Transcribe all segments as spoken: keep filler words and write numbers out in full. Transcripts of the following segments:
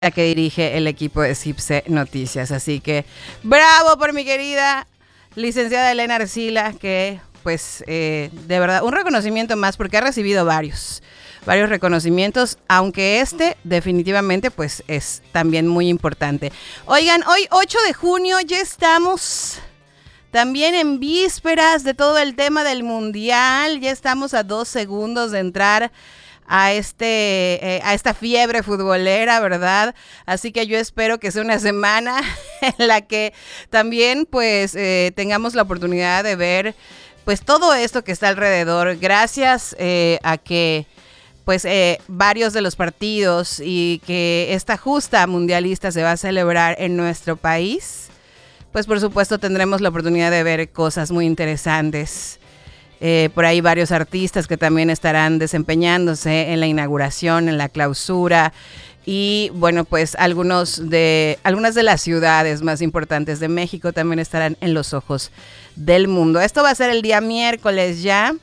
que dirige el equipo de CIPSE Noticias. Así que bravo por mi querida licenciada Elena Arcila, que pues eh, de verdad un reconocimiento más porque ha recibido varios, varios reconocimientos, aunque este definitivamente pues es también muy importante. Oigan, hoy ocho de junio ya estamos también en vísperas de todo el tema del Mundial, ya estamos a dos segundos de entrar a este eh, a esta fiebre futbolera, ¿verdad? Así que yo espero que sea una semana en la que también pues eh, tengamos la oportunidad de ver pues todo esto que está alrededor, gracias eh, a que pues eh, varios de los partidos y que esta justa mundialista se va a celebrar en nuestro país, pues por supuesto tendremos la oportunidad de ver cosas muy interesantes. Eh, por ahí varios artistas que también estarán desempeñándose en la inauguración, en la clausura y bueno, pues algunos de, algunas de las ciudades más importantes de México también estarán en los ojos del mundo. Esto va a ser el día miércoles ya,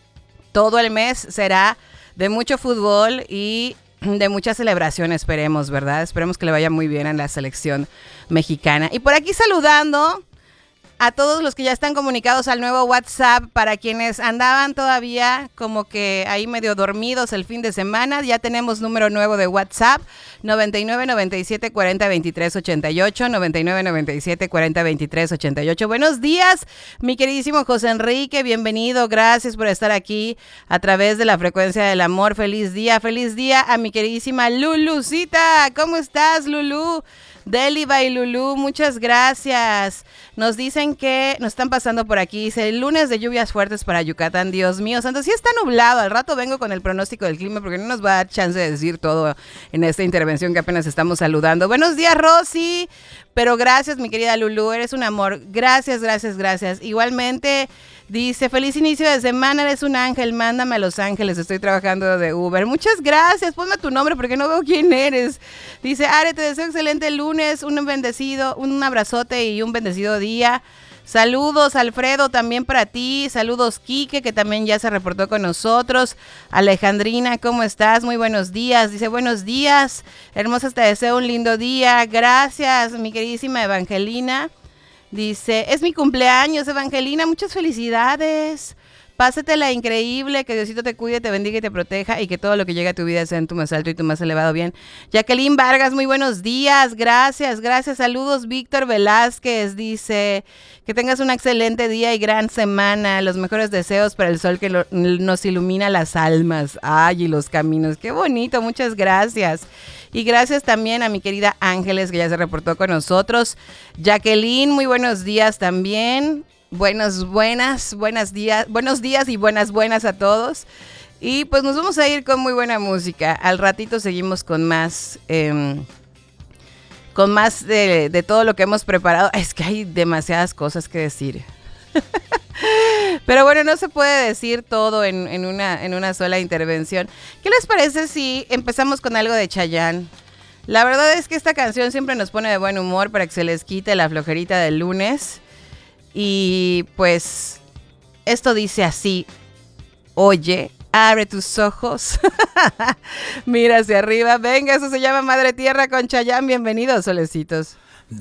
todo el mes será de mucho fútbol y de mucha celebración, esperemos, ¿verdad? Esperemos que le vaya muy bien a la selección mexicana. Y por aquí saludando a todos los que ya están comunicados al nuevo WhatsApp, para quienes andaban todavía como que ahí medio dormidos el fin de semana, ya tenemos número nuevo de WhatsApp, noventa y nueve, noventa y siete, cuarenta, veintitrés, ochenta y ocho, noventa y nueve, noventa y siete, cuarenta, veintitrés, ochenta y ocho. Buenos días, mi queridísimo José Enrique, bienvenido, gracias por estar aquí a través de la frecuencia del amor. Feliz día, feliz día a mi queridísima Lulucita. ¿Cómo estás, Lulu? Deliva y Lulú, muchas gracias. Nos dicen que nos están pasando por aquí. Dice, el lunes de lluvias fuertes para Yucatán. Dios mío santo, sí está nublado. Al rato vengo con el pronóstico del clima porque no nos va a dar chance de decir todo en esta intervención que apenas estamos saludando. Buenos días, Rosy. Pero gracias, mi querida Lulú, eres un amor. Gracias, gracias, gracias. Igualmente dice, feliz inicio de semana, eres un ángel, mándame a Los Ángeles, estoy trabajando de Uber. Muchas gracias, ponme tu nombre porque no veo quién eres. Dice, Are, te deseo excelente lunes, un bendecido, un abrazote y un bendecido día. Saludos, Alfredo, también para ti. Saludos, Quique, que también ya se reportó con nosotros. Alejandrina, ¿cómo estás? Muy buenos días. Dice, buenos días. Hermosa, te deseo un lindo día. Gracias, mi queridísima Evangelina. Dice, es mi cumpleaños, Evangelina. Muchas felicidades. Pásatela increíble, que Diosito te cuide, te bendiga y te proteja y que todo lo que llegue a tu vida sea en tu más alto y tu más elevado bien. Jacqueline Vargas, muy buenos días, gracias, gracias, saludos. Víctor Velázquez dice que tengas un excelente día y gran semana, los mejores deseos para el sol que lo, nos ilumina las almas, ay, y los caminos, qué bonito, muchas gracias. Y gracias también a mi querida Ángeles, que ya se reportó con nosotros. Jacqueline, muy buenos días también. Buenos, buenas, buenos días, buenos días y buenas, buenas a todos. Y pues nos vamos a ir con muy buena música. Al ratito seguimos con más, eh, con más de, de todo lo que hemos preparado. Es que hay demasiadas cosas que decir. Pero bueno, no se puede decir todo en, en, una, en una sola intervención. ¿Qué les parece si empezamos con algo de Chayanne? La verdad es que esta canción siempre nos pone de buen humor para que se les quite la flojerita del lunes. Y pues esto dice así, oye, abre tus ojos, mira hacia arriba, venga, eso se llama Madre Tierra con Chayanne, bienvenidos, solecitos.